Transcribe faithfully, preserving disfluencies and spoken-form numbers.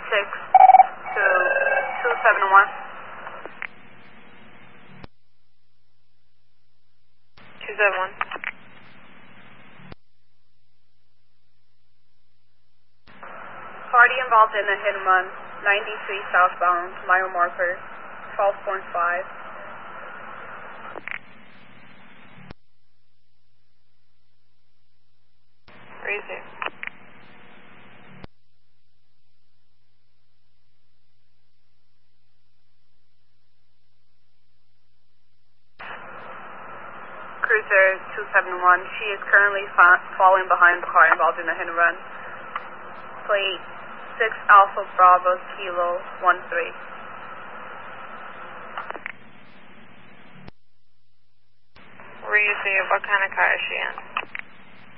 six to two seven one. two seven one. Party involved in a hit and run, ninety-three southbound, mile marker, twelve point five. Receive. Cruiser two seven one, she is currently fa- following behind the car involved in a hit and run. Plate six Alpha Bravo Kilo one three. Receive. What kind of car is she in?